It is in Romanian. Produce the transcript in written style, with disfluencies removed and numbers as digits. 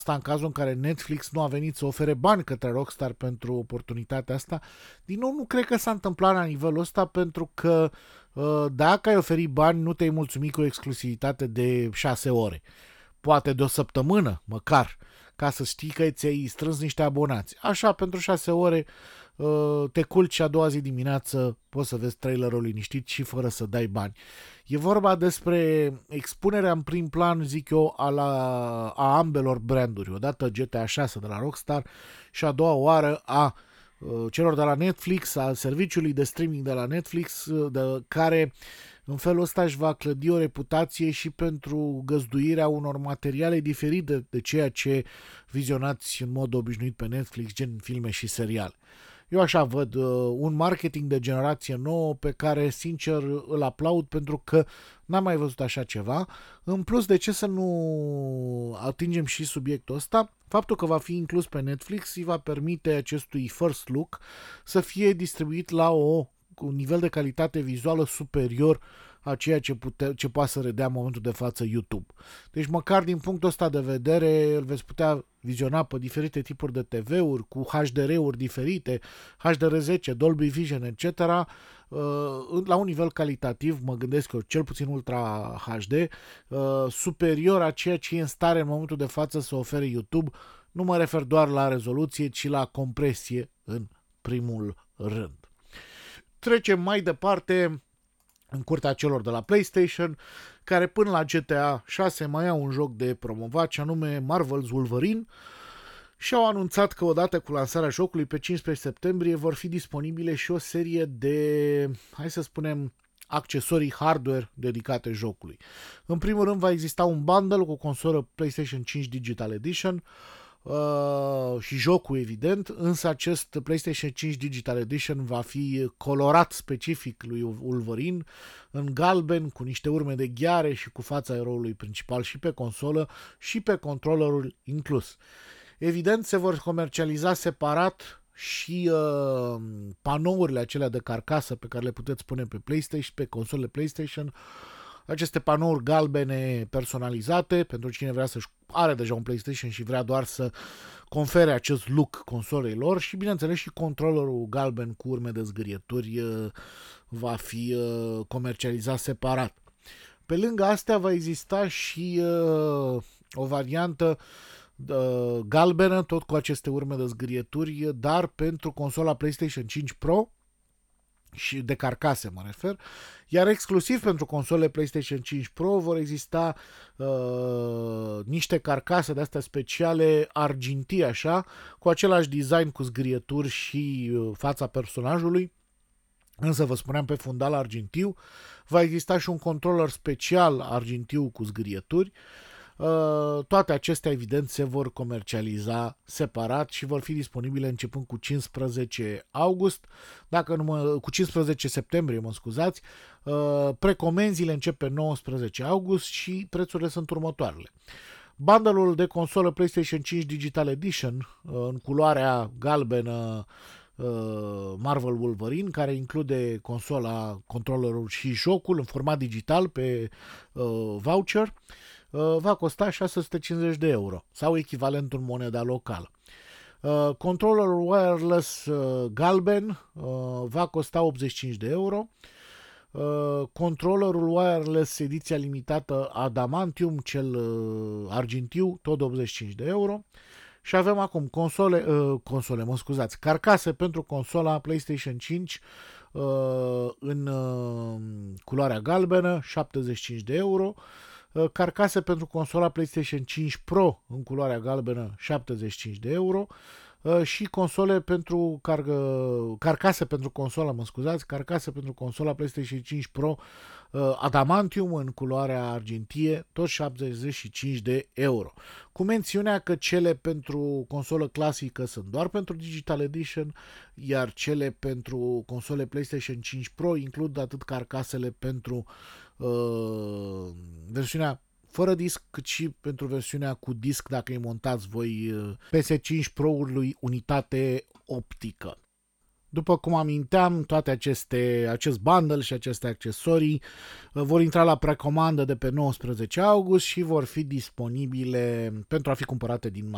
asta în cazul în care Netflix nu a venit să ofere bani către Rockstar pentru oportunitatea asta. Din nou, nu cred că s-a întâmplat la nivelul ăsta, pentru că dacă ai oferi bani, nu te-ai mulțumit cu o exclusivitate de 6 ore. Poate de o săptămână, măcar, ca să știi că ți-ai strâns niște abonați. Așa, pentru 6 ore te culci și a doua zi dimineață poți să vezi trailerul liniștit și fără să dai bani. E vorba despre expunerea în prim plan, zic eu, a ambelor branduri. Odată GTA 6 de la Rockstar și a doua oară a celor de la Netflix, a serviciului de streaming de la Netflix, care în felul ăsta își va clădi o reputație și pentru găzduirea unor materiale diferite de ceea ce vizionați în mod obișnuit pe Netflix, gen filme și seriale. Eu așa văd un marketing de generație nouă pe care, sincer, îl aplaud, pentru că n-am mai văzut așa ceva. În plus, de ce să nu atingem și subiectul ăsta? Faptul că va fi inclus pe Netflix îi va permite acestui first look să fie distribuit la un nivel de calitate vizuală superior a ceea ce poate să redea în momentul de față YouTube. Deci măcar din punctul ăsta de vedere îl veți putea viziona pe diferite tipuri de TV-uri, cu HDR-uri diferite, HDR10, Dolby Vision, etc., la un nivel calitativ, mă gândesc eu, cel puțin Ultra HD, superior a ceea ce e în stare în momentul de față să ofere YouTube. Nu mă refer doar la rezoluție, ci la compresie în primul rând. Trecem mai departe în curtea celor de la PlayStation, care până la GTA 6 mai au un joc de promovat, și anume Marvel's Wolverine, și au anunțat că odată cu lansarea jocului pe 15 septembrie vor fi disponibile și o serie de, hai să spunem, accesorii hardware dedicate jocului. În primul rând va exista un bundle cu consolă PlayStation 5 Digital Edition, și jocul, evident, însă acest PlayStation 5 Digital Edition va fi colorat specific lui Wolverine în galben, cu niște urme de gheare și cu fața eroului principal și pe consolă și pe controllerul inclus. Evident, se vor comercializa separat și panourile acelea de carcasă pe care le puteți pune pe PlayStation, pe consolele PlayStation. Aceste panouri galbene personalizate pentru cine vrea să-și are deja un PlayStation și vrea doar să confere acest look consolei lor, și bineînțeles și controllerul galben cu urme de zgârieturi va fi comercializat separat. Pe lângă astea va exista și o variantă galbenă, tot cu aceste urme de zgârieturi, dar pentru consola PlayStation 5 Pro și de carcase mă refer, iar exclusiv pentru console PlayStation 5 Pro vor exista niște carcase de astea speciale argintii, așa, cu același design cu zgârieturi și fața personajului, însă vă spuneam pe fundal argintiu. Va exista și un controller special argintiu cu zgârieturi. Toate acestea, evident, se vor comercializa separat și vor fi disponibile începând cu 15 august, cu 15 septembrie, mă scuzați. Precomenzile încep pe 19 august și prețurile sunt următoarele. Bundle-ul de consolă PlayStation 5 Digital Edition în culoarea galbenă Marvel Wolverine, care include consola, controllerul și jocul în format digital pe voucher, va costa 650 de euro sau echivalentul în moneda locală. Controllerul wireless galben va costa 85 de euro. Controllerul wireless ediția limitată Adamantium, cel argintiu, tot 85 de euro. Și avem acum carcase pentru consola PlayStation 5 în culoarea galbenă, 75 de euro. Carcase pentru consola PlayStation 5 Pro în culoarea galbenă, 75 de euro. Și carcase pentru consola, carcase pentru consola PlayStation 5 Pro Adamantium în culoarea argintie, tot 75 de euro. Cu mențiunea că cele pentru consolă clasică sunt doar pentru Digital Edition, iar cele pentru console PlayStation 5 Pro includ atât carcasele pentru versiunea fără disc, cât și pentru versiunea cu disc dacă îi montați voi PS5 Pro-ului unitate optică. După cum aminteam, toate acest bundle și aceste accesorii vor intra la precomandă de pe 19 august și vor fi disponibile pentru a fi cumpărate din